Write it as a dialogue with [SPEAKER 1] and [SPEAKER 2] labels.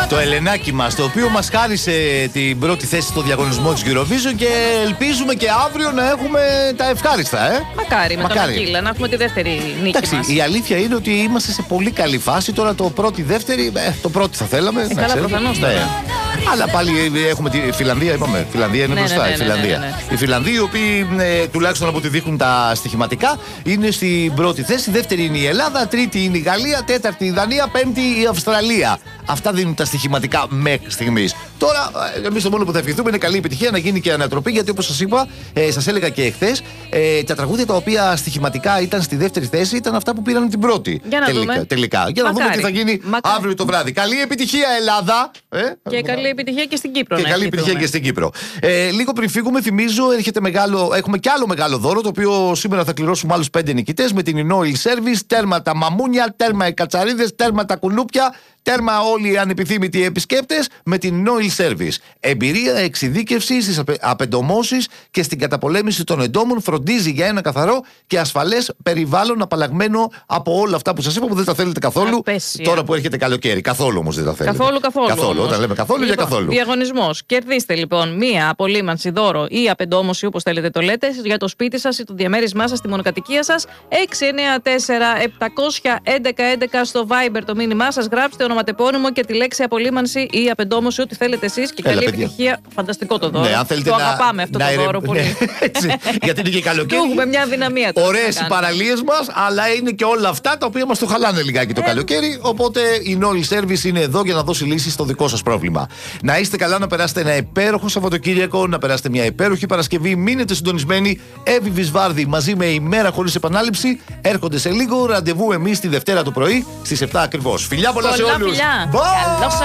[SPEAKER 1] Το Ελενάκι μας, το οποίο μας χάρισε την πρώτη θέση στο διαγωνισμό της Eurovision και ελπίζουμε και αύριο να έχουμε τα ευχάριστα,
[SPEAKER 2] Μακάρι, με τον Ακύλα να έχουμε τη δεύτερη νίκη.
[SPEAKER 1] Εντάξει, η αλήθεια είναι ότι είμαστε σε πολύ καλή φάση. Τώρα το πρώτη-δεύτερη, το πρώτη θα θέλαμε.
[SPEAKER 2] Καλά, προφανώς.
[SPEAKER 1] Αλλά πάλι έχουμε τη Φιλανδία, είπαμε. Φιλανδία είναι μπροστά. Οι Φιλανδοί, οι οποίοι τουλάχιστον από ό,τι δείχνουν τα στοιχηματικά, είναι στην πρώτη θέση. Δεύτερη είναι η Ελλάδα, τρίτη είναι η Γαλλία, τέταρτη η Δανία, πέμπτη η Αυστραλία. Αυτά δίνουν τα στοιχηματικά μέχρι στιγμής. Τώρα, εμείς το μόνο που θα ευχηθούμε είναι καλή επιτυχία, να γίνει και ανατροπή, γιατί όπως σας είπα, σας έλεγα και εχθές, τα τραγούδια τα οποία στοιχηματικά ήταν στη δεύτερη θέση ήταν αυτά που πήραν την πρώτη.
[SPEAKER 2] Για να δούμε.
[SPEAKER 1] Τελικά. Για να δούμε τι θα γίνει αύριο το βράδυ. Καλή επιτυχία, Ελλάδα!
[SPEAKER 2] Και καλή επιτυχία και στην Κύπρο.
[SPEAKER 1] Και καλή επιτυχία και στην Κύπρο. Λίγο πριν φύγουμε, θυμίζω, έχουμε κι άλλο μεγάλο δώρο, το οποίο σήμερα θα κληρώσουμε άλλους 5 νικητές με την Inoil Service. Τέρμα τα μαμούνια, τέρμα οι κατσαρίδες, τέρμα τα κουνούπια. Τέρμα όλοι οι ανεπιθύμητοι επισκέπτες με την Inoil Service. Εμπειρία εξειδίκευση στις απεντομώσεις και στην καταπολέμηση των εντόμων, φροντίζει για ένα καθαρό και ασφαλές περιβάλλον απαλλαγμένο από όλα αυτά που σας είπα που δεν τα θέλετε καθόλου. Τώρα που έρχεται καλοκαίρι. Καθόλου όμως δεν τα θέλετε. Καθόλου. Όταν λέμε καθόλου, για καθόλου.
[SPEAKER 2] Διαγωνισμός. Κερδίστε λοιπόν μία απολύμανση, δώρο ή απεντόμωση, όπως θέλετε το λέτε, για το σπίτι σας ή το διαμέρισμά σας, τη μονοκατοικία σας. 694-711-11 στο Viber το μήνυμά σας. Γράψτε ονοματεπώνυμο και τη λέξη απολύμανση ή απεντόμωση, ό,τι θέλετε εσείς. Και καλή επιτυχία. Φανταστικό το δώρο. Το αγαπάμε αυτό το δώρο πολύ.
[SPEAKER 1] Γιατί είναι και καλοκαίρι.
[SPEAKER 2] Έχουμε μια δυναμία τώρα.
[SPEAKER 1] Ωραίες οι παραλίες μας, αλλά είναι και όλα αυτά τα οποία μας το χαλάνε λιγάκι το καλοκαίρι. Οπότε η Inoil Service είναι εδώ για να δώσει λύσεις στο δικό σας πρόβλημα. Να είστε καλά, να περάσετε ένα υπέροχο Σαββατοκύριακο, να περάσετε μια υπέροχη Παρασκευή. Μείνετε συντονισμένοι. Εύη Βυσβάρδη μαζί με η Μέρα Χωρίς Επανάληψη έρχονται σε λίγο. Ραντεβού εμείς τη Δευτέρα το πρωί στις 7 ακριβώς. Φιλιά πολλά σε όλους.
[SPEAKER 2] Καλό